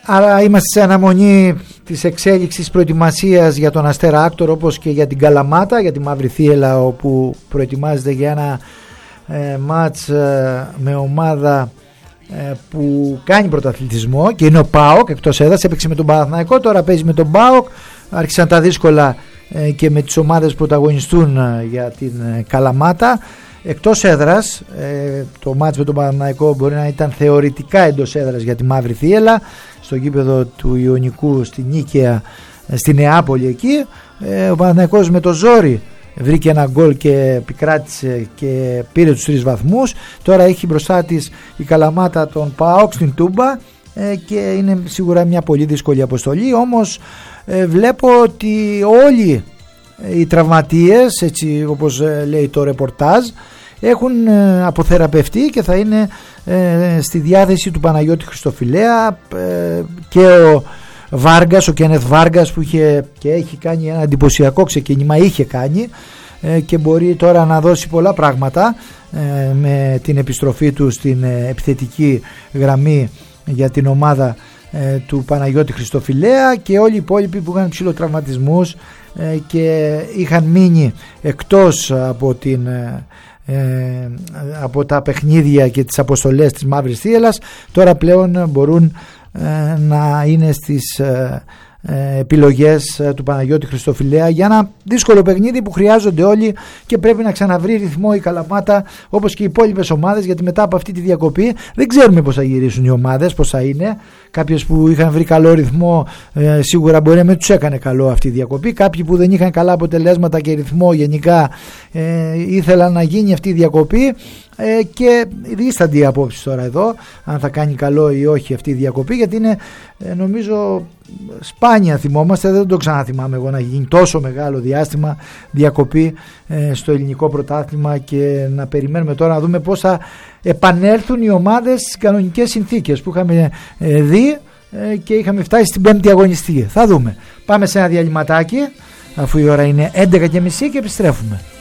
Άρα είμαστε σε αναμονή της εξέλιξης προετοιμασίας για τον Αστέρα Άκτορ, όπως και για την Καλαμάτα, για τη Μαύρη Θύελλα, όπου προετοιμάζεται για ένα μάτς με ομάδα που κάνει πρωταθλητισμό και είναι ο ΠΑΟΚ εκτός έδρας. Έπαιξε με τον Παναθηναϊκό, τώρα παίζει με τον ΠΑΟΚ. Άρχισαν τα δύσκολα και με τις ομάδες που πρωταγωνιστούν για την Καλαμάτα. Εκτός έδρας, το μάτς με τον Παναθηναϊκό μπορεί να ήταν θεωρητικά εντός έδρας για τη Μαύρη Θύελλα, στο γήπεδο του Ιωνικού στη Νίκαια, στη Νεάπολη εκεί. Ο Παναθηναϊκός με το ζόρι βρήκε ένα γκολ και επικράτησε και πήρε τους 3 βαθμούς. Τώρα έχει μπροστά της η Καλαμάτα τον ΠΑΟΚ στην Τούμπα και είναι σίγουρα μια πολύ δύσκολη αποστολή. Όμως βλέπω ότι όλοι οι τραυματίες, έτσι όπως λέει το ρεπορτάζ, έχουν αποθεραπευτεί και θα είναι στη διάθεση του Παναγιώτη Χριστοφιλέα, και ο Βάργας, ο Κένεθ Βάργας, που είχε και έχει κάνει ένα εντυπωσιακό ξεκίνημα, είχε κάνει και μπορεί τώρα να δώσει πολλά πράγματα με την επιστροφή του στην επιθετική γραμμή για την ομάδα του Παναγιώτη Χριστοφιλέα, και όλοι οι υπόλοιποι που είχαν ψηλοτραυματισμούς και είχαν μείνει εκτός από τα παιχνίδια και τις αποστολές της Μαύρης Θύελλας, τώρα πλέον μπορούν να είναι στις επιλογές του Παναγιώτη Χριστοφιλέα για ένα δύσκολο παιχνίδι που χρειάζονται όλοι και πρέπει να ξαναβρει ρυθμό η Καλαμάτα, όπως και οι υπόλοιπες ομάδες, γιατί μετά από αυτή τη διακοπή δεν ξέρουμε πώς θα γυρίσουν οι ομάδες, πώς θα είναι. Κάποιες που είχαν βρει καλό ρυθμό σίγουρα μπορεί να μην τους έκανε καλό αυτή η διακοπή. Κάποιοι που δεν είχαν καλά αποτελέσματα και ρυθμό γενικά ήθελαν να γίνει αυτή η διακοπή, και δίστανται οι απόψεις τώρα εδώ αν θα κάνει καλό ή όχι αυτή η διακοπή, γιατί είναι νομίζω σπάνια, θυμόμαστε, δεν το ξαναθυμάμαι εγώ να γίνει τόσο μεγάλο διάστημα διακοπή στο ελληνικό πρωτάθλημα, και να περιμένουμε τώρα να δούμε πώς θα επανέλθουν οι ομάδες στις κανονικές συνθήκες που είχαμε δει και είχαμε φτάσει στην 5η αγωνιστική. Θα δούμε. Πάμε σε ένα διαλυματάκι, αφού η ώρα είναι 11:30 και επιστρέφουμε.